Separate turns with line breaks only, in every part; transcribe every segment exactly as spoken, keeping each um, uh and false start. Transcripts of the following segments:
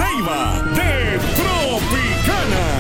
Leiva de Tropicana.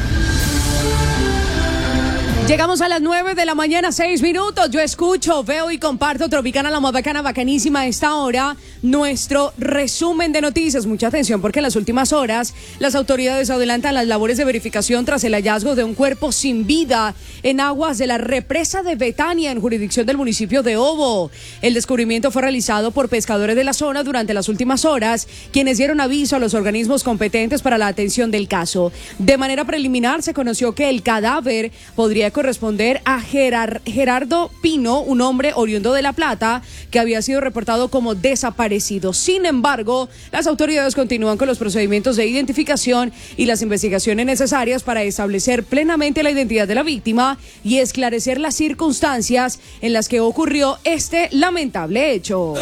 Llegamos a las nueve de la mañana, seis minutos. Yo escucho, veo y comparto Tropicana, la más bacana, bacanísima a esta hora. Nuestro resumen de noticias. Mucha atención porque en las últimas horas las autoridades adelantan las labores de verificación tras el hallazgo de un cuerpo sin vida en aguas de la represa de Betania, en jurisdicción del municipio de Obo. El descubrimiento fue realizado por pescadores de la zona durante las últimas horas, quienes dieron aviso a los organismos competentes para la atención del caso. De manera preliminar se conoció que el cadáver podría corresponder a Gerar, Gerardo Pino, un hombre oriundo de La Plata, que había sido reportado como desaparecido. Sin embargo, las autoridades continúan con los procedimientos de identificación y las investigaciones necesarias para establecer plenamente la identidad de la víctima y esclarecer las circunstancias en las que ocurrió este lamentable hecho.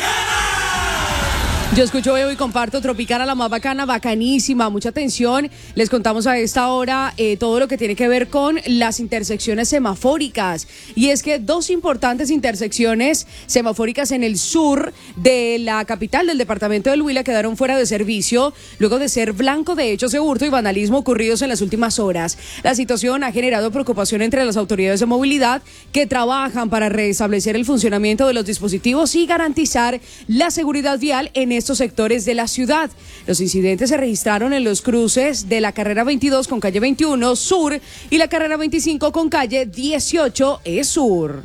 Yo escucho, veo y comparto Tropicana, la más bacana, bacanísima, mucha atención. Les contamos a esta hora eh, todo lo que tiene que ver con las intersecciones semafóricas. Y es que dos importantes intersecciones semafóricas en el sur de la capital del departamento del Huila quedaron fuera de servicio luego de ser blanco de hechos de hurto y vandalismo ocurridos en las últimas horas. La situación ha generado preocupación entre las autoridades de movilidad que trabajan para restablecer el funcionamiento de los dispositivos y garantizar la seguridad vial en estos sectores de la ciudad. Los incidentes se registraron en los cruces de la carrera veintidós con calle veintiuno Sur y la carrera veinticinco con calle dieciocho E Sur.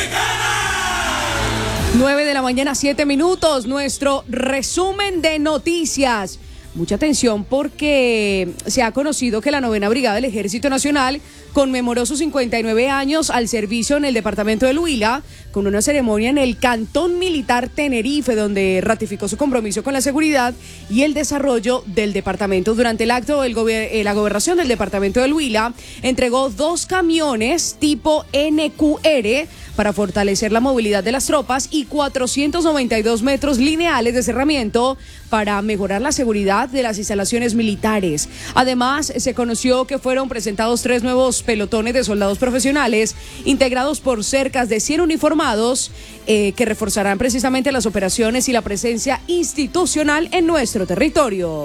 nueve de la mañana, siete minutos. Nuestro resumen de noticias. Mucha atención porque se ha conocido que la novena Brigada del Ejército Nacional conmemoró sus cincuenta y nueve años al servicio en el departamento del Huila con una ceremonia en el Cantón Militar Tenerife, donde ratificó su compromiso con la seguridad y el desarrollo del departamento. Durante el acto, el gober- eh, la gobernación del departamento del Huila entregó dos camiones tipo N Q R para fortalecer la movilidad de las tropas y cuatrocientos noventa y dos metros lineales de cerramiento para mejorar la seguridad de las instalaciones militares. Además, se conoció que fueron presentados tres nuevos pelotones de soldados profesionales integrados por cerca de cien uniformados eh, que reforzarán precisamente las operaciones y la presencia institucional en nuestro territorio.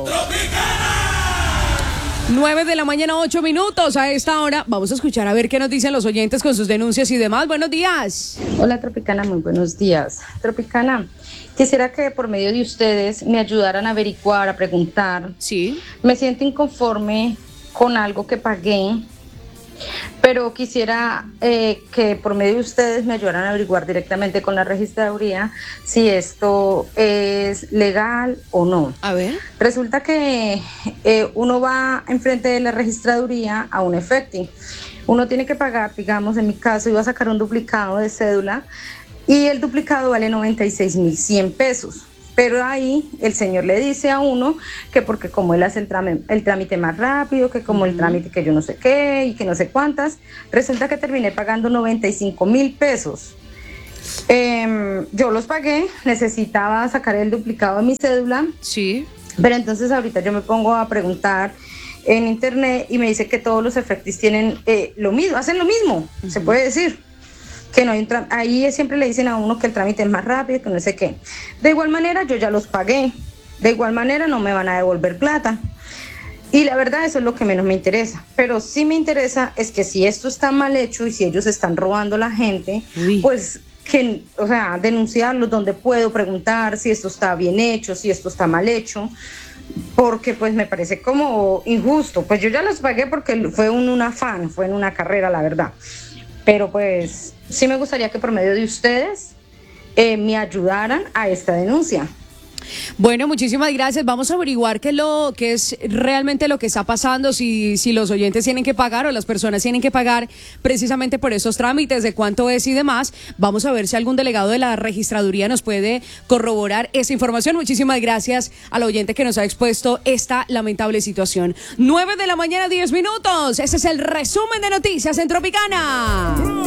nueve de la mañana, ocho minutos. A esta hora vamos a escuchar a ver qué nos dicen los oyentes con sus denuncias y demás. Buenos días.
Hola Tropicana, muy buenos días. Tropicana, quisiera que por medio de ustedes me ayudaran a averiguar, a preguntar.
Sí.
Me siento inconforme con algo que pagué, pero quisiera eh, que por medio de ustedes me ayudaran a averiguar directamente con la registraduría si esto es legal o no.
A ver.
Resulta que eh, uno va enfrente de la registraduría a un efecti. Uno tiene que pagar, digamos, en mi caso, iba a sacar un duplicado de cédula y el duplicado vale noventa y seis mil cien pesos. Pero ahí el señor le dice a uno que porque como él hace el trámite, el trámite más rápido, que como uh-huh. el trámite que yo no sé qué y que no sé cuántas, resulta que terminé pagando noventa y cinco mil pesos. Eh, yo los pagué, necesitaba sacar el duplicado de mi cédula.
Sí.
Pero entonces ahorita yo me pongo a preguntar en internet y me dice que todos los efectis tienen eh, lo mismo, hacen lo mismo, uh-huh. se puede decir. Que no hay un tram- ahí siempre le dicen a uno que el trámite es más rápido, que no sé qué. De igual manera yo ya los pagué, de igual manera no me van a devolver plata. Y la verdad eso es lo que menos me interesa, pero sí me interesa es que si esto está mal hecho y si ellos están robando a la gente, Uy. pues que, o sea, denunciarlos donde puedo, preguntar si esto está bien hecho, si esto está mal hecho, porque pues me parece como injusto. Pues yo ya los pagué porque fue un, un afán, fue en una carrera, la verdad. Pero pues sí me gustaría que por medio de ustedes eh, me ayudaran a esta denuncia.
Bueno, muchísimas gracias. Vamos a averiguar qué, lo, qué es realmente lo que está pasando, si, si los oyentes tienen que pagar o las personas tienen que pagar precisamente por esos trámites, de cuánto es y demás. Vamos a ver si algún delegado de la registraduría nos puede corroborar esa información. Muchísimas gracias al oyente que nos ha expuesto esta lamentable situación. nueve de la mañana, diez minutos. Ese es el resumen de noticias en Tropicana.